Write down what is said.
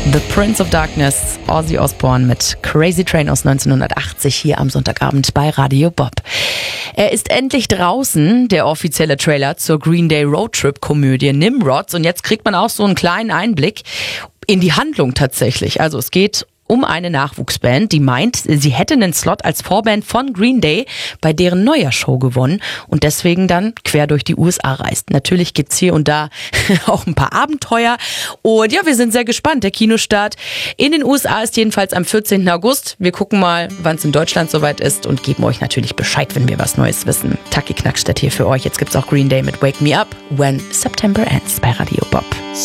The Prince of Darkness, Ozzy Osbourne mit Crazy Train aus 1980 hier am Sonntagabend bei Radio Bob. Er ist endlich draußen, der offizielle Trailer zur Green Day Roadtrip-Komödie Nimrods. Und jetzt kriegt man auch so einen kleinen Einblick in die Handlung tatsächlich. Also es geht um eine Nachwuchsband, die meint, sie hätte einen Slot als Vorband von Green Day bei deren neuer Show gewonnen und deswegen dann quer durch die USA reist. Natürlich gibt's hier und da auch ein paar Abenteuer und ja, wir sind sehr gespannt. Der Kinostart in den USA ist jedenfalls am 14. August. Wir gucken mal, wann es in Deutschland soweit ist und geben euch natürlich Bescheid, wenn wir was Neues wissen. Taki Knackstedt hier für euch. Jetzt gibt's auch Green Day mit Wake Me Up When September Ends bei Radio Bob.